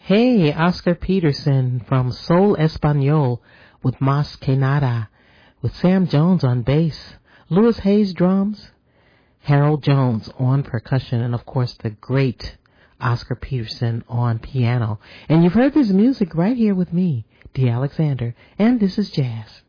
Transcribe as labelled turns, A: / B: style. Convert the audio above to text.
A: Hey, Oscar Peterson from Soul Espanol with Mas Que Nada, with Sam Jones on bass, Louis Hayes drums, Harold Jones on percussion, and of course the great Oscar Peterson on piano. And you've heard this music right here with me, Dee Alexander, and this is jazz.